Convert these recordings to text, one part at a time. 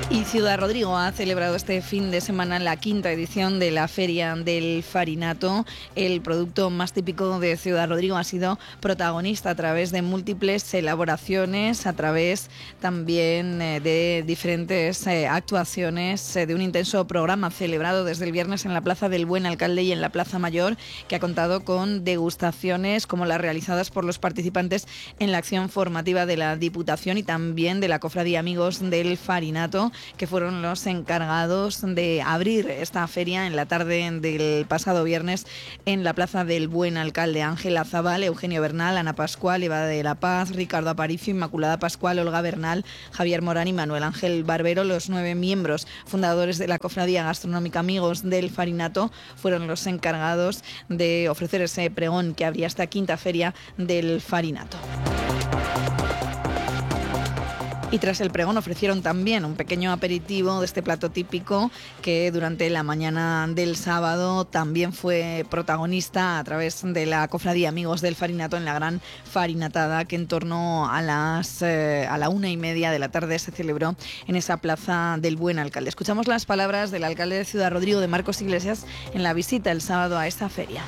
Y Ciudad Rodrigo ha celebrado este fin de semana la quinta edición de la Feria del Farinato. El producto más típico de Ciudad Rodrigo ha sido protagonista a través de múltiples elaboraciones, a través también de diferentes actuaciones, de un intenso programa celebrado desde el viernes en la Plaza del Buen Alcalde y en la Plaza Mayor, que ha contado con degustaciones como las realizadas por los participantes en la acción formativa de la Diputación y también de la Cofradía Amigos del Farinato, que fueron los encargados de abrir esta feria en la tarde del pasado viernes en la Plaza del Buen Alcalde. Ángela Zabal, Eugenio Bernal, Ana Pascual, Eva de la Paz, Ricardo Aparicio, Inmaculada Pascual, Olga Bernal, Javier Morán y Manuel Ángel Barbero, los 9 miembros fundadores de la Cofradía Gastronómica Amigos del Farinato, fueron los encargados de ofrecer ese pregón que abría esta quinta feria del Farinato. Y tras el pregón ofrecieron también un pequeño aperitivo de este plato típico que durante la mañana del sábado también fue protagonista a través de la Cofradía Amigos del Farinato en la gran farinatada que en torno a la 1:30 de la tarde se celebró en esa Plaza del Buen Alcalde. Escuchamos las palabras del alcalde de Ciudad Rodrigo, de Marcos Iglesias, en la visita el sábado a esta feria.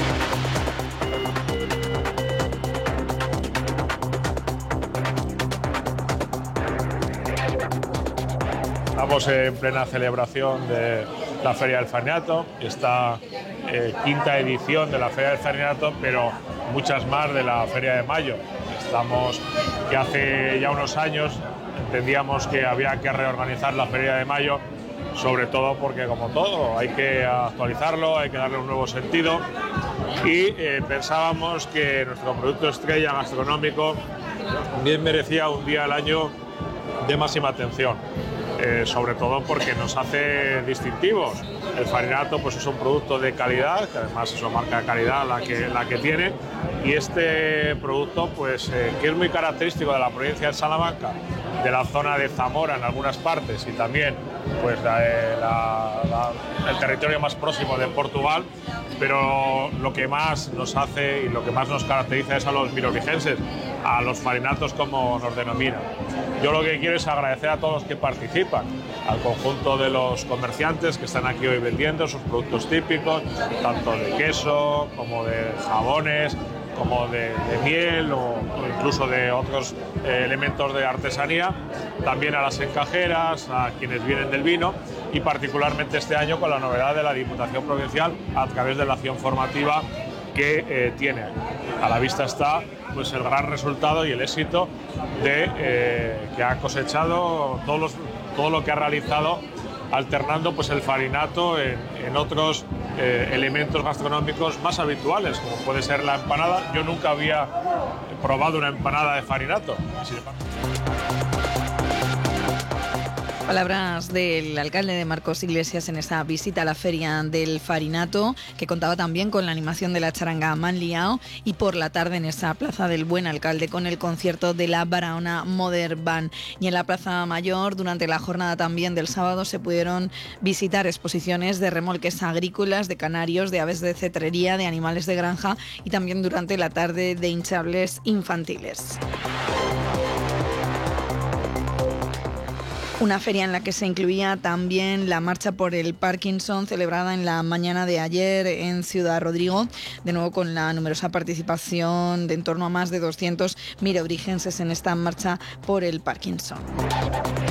Estamos en plena celebración de la Feria del Farinato, esta quinta edición de la Feria del Farinato, pero muchas más de la Feria de Mayo. Que hace ya unos años entendíamos que había que reorganizar la Feria de Mayo, sobre todo porque, como todo, hay que actualizarlo, hay que darle un nuevo sentido, y pensábamos que nuestro producto estrella gastronómico bien merecía un día al año de máxima atención. Sobre todo porque nos hace distintivos. El farinato pues es un producto de calidad, que además es una marca de calidad la que tiene, y este producto pues que es muy característico de la provincia de Salamanca, de la zona de Zamora en algunas partes y también pues el territorio más próximo de Portugal, pero lo que más nos hace y lo que más nos caracteriza es a los mirorigenses, a los farinatos como nos denominan. Yo lo que quiero es agradecer a todos los que participan, al conjunto de los comerciantes que están aquí hoy vendiendo sus productos típicos, tanto de queso como de jabones, como de miel o incluso de otros elementos de artesanía, también a las encajeras, a quienes vienen del vino, y particularmente este año con la novedad de la Diputación Provincial a través de la acción formativa que tiene. A la vista está pues el gran resultado y el éxito que ha cosechado todo lo que ha realizado, alternando pues el farinato en otros elementos gastronómicos más habituales, como puede ser la empanada. Yo nunca había probado una empanada de farinato. Palabras del alcalde, de Marcos Iglesias, en esa visita a la Feria del Farinato, que contaba también con la animación de la charanga Manliao, y por la tarde en esa Plaza del Buen Alcalde con el concierto de la Barahona Modern Band. Y en la Plaza Mayor, durante la jornada también del sábado, se pudieron visitar exposiciones de remolques agrícolas, de canarios, de aves de cetrería, de animales de granja, y también durante la tarde de hinchables infantiles. Una feria en la que se incluía también la marcha por el Parkinson, celebrada en la mañana de ayer en Ciudad Rodrigo, de nuevo con la numerosa participación de en torno a más de 200 mirorigenses en esta marcha por el Parkinson.